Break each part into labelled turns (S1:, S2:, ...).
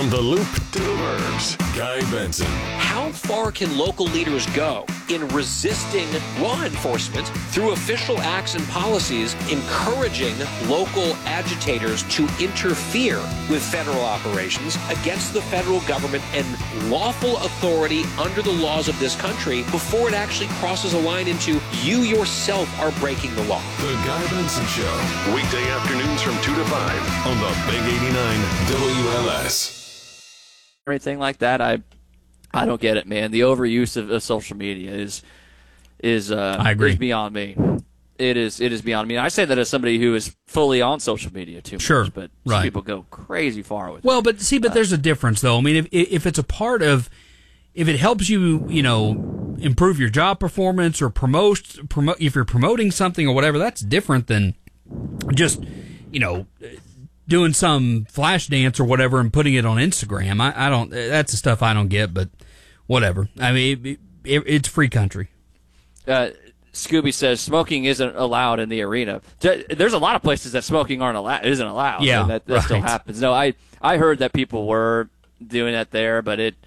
S1: From the Loop to the Burbs, Guy Benson.
S2: How far can local leaders go in resisting law enforcement through official acts and policies, encouraging local agitators to interfere with federal operations against the federal government and lawful authority under the laws of this country before it actually crosses a line into you yourself are breaking the law?
S1: The Guy Benson Show. Weekday afternoons from 2 to 5 on the Big 89 WLS.
S3: Anything like that, I don't get it, man. The overuse of social media is
S4: I agree.
S3: is beyond me. It is beyond me. And I say that as somebody who is fully on social media too much, but some people go crazy far with it.
S4: Well, but there's a difference though. I mean, if it's a part of, if it helps you, improve your job performance or promote if you're promoting something or whatever, that's different than just, doing some flash dance or whatever and putting it on Instagram. I don't. That's the stuff I don't get. But whatever. I mean, it's free country.
S3: Scooby says smoking isn't allowed in the arena. There's a lot of places that smoking isn't allowed.
S4: Yeah,
S3: and that still happens. No, I heard that people were doing that there, but it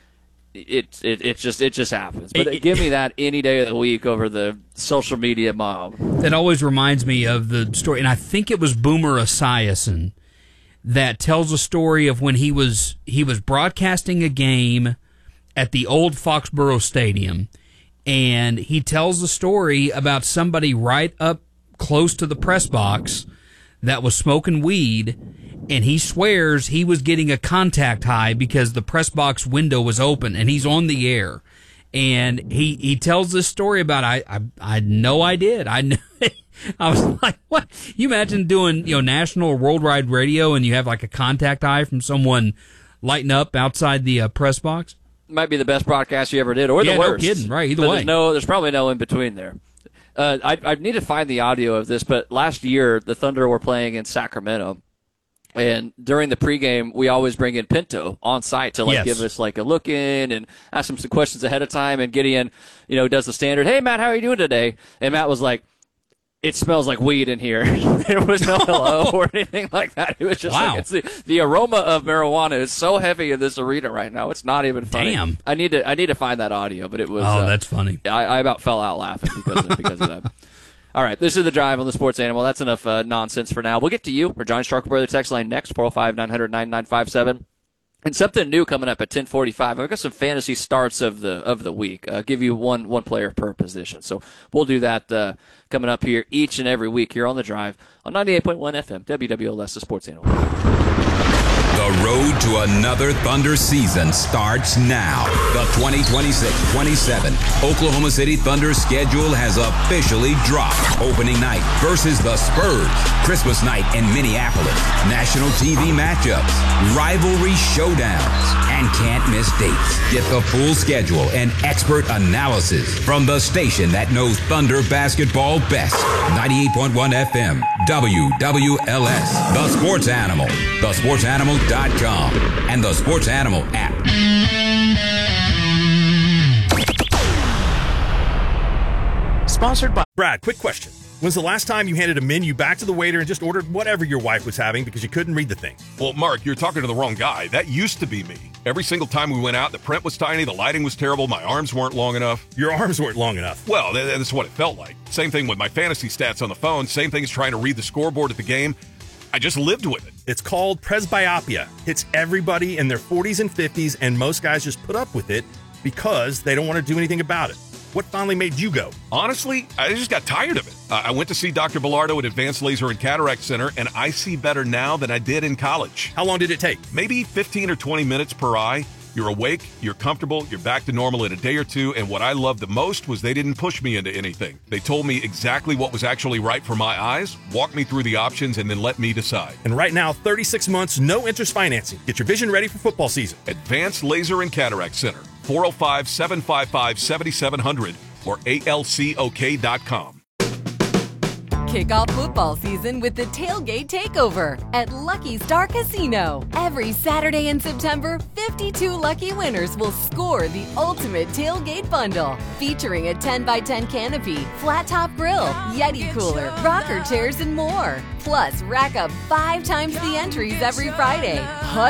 S3: just happens. But give me that any day of the week over the social media mob.
S4: That always reminds me of the story, and I think it was Boomer Esiason that tells a story of when he was broadcasting a game at the old Foxborough Stadium, and he tells a story about somebody right up close to the press box that was smoking weed, and he swears he was getting a contact high because the press box window was open and he's on the air. And he tells this story about, I know I did. I knew. I was like, what? You imagine doing, national or worldwide radio and you have like a contact high from someone lighting up outside the press box?
S3: Might be the best broadcast you ever did, or the worst.
S4: No kidding, right? Either way.
S3: There's probably no in between there. I need to find the audio of this, but last year the Thunder were playing in Sacramento, and during the pregame we always bring in Pinto on site to give us like a look in and ask him some questions ahead of time. And Gideon, does the standard, "Hey Matt, how are you doing today?" And Matt was like, "It smells like weed in here." There was no hello or anything like that. It was just like, it's the aroma of marijuana is so heavy in this arena right now. It's not even funny.
S4: Damn.
S3: I need to find that audio, but it was.
S4: Oh, that's funny.
S3: I about fell out laughing because of that. All right, this is The Drive on the Sports Animal. That's enough nonsense for now. We'll get to you. We're John Starkweather text line next, 405-900-9957. And something new coming up at 10:45. I've got some fantasy starts of the week. Give you one player per position. So we'll do that coming up here each and every week here on The Drive on 98.1 FM, WWLS, the Sports Animal.
S5: The road to another Thunder season starts now. The 2026-27 Oklahoma City Thunder schedule has officially dropped. Opening night versus the Spurs. Christmas night in Minneapolis. National TV matchups. Rivalry showdowns. And can't miss dates. Get the full schedule and expert analysis from the station that knows Thunder basketball best. 98.1 FM, WWLS. The Sports Animal. TheSportsAnimal.com and the Sports Animal app.
S6: Sponsored by Brad. Quick question. When's the last time you handed a menu back to the waiter and just ordered whatever your wife was having because you couldn't read the thing?
S7: Well, Mark, you're talking to the wrong guy. That used to be me. Every single time we went out, the print was tiny, the lighting was terrible, my arms weren't long enough.
S6: Your arms weren't long enough?
S7: Well, that's what it felt like. Same thing with my fantasy stats on the phone. Same thing as trying to read the scoreboard at the game. I just lived with it.
S6: It's called presbyopia. Hits everybody in their 40s and 50s, and most guys just put up with it because they don't want to do anything about it. What finally made you go?
S7: Honestly, I just got tired of it. I went to see Dr. Bilardo at Advanced Laser and Cataract Center, and I see better now than I did in college.
S6: How long did it take?
S7: Maybe 15 or 20 minutes per eye. You're awake, you're comfortable, you're back to normal in a day or two, and what I loved the most was they didn't push me into anything. They told me exactly what was actually right for my eyes, walked me through the options, and then let me decide.
S6: And right now, 36 months, no interest financing. Get your vision ready for football season.
S7: Advanced Laser and Cataract Center, 405-755-7700 or alcok.com.
S8: Kick off football season with the Tailgate Takeover at Lucky Star Casino. Every Saturday in September, 52 lucky winners will score the ultimate tailgate bundle, featuring a 10x10 canopy, flat top grill, Yeti cooler, rocker chairs, and more. Plus, rack up 5 times the entries every Friday.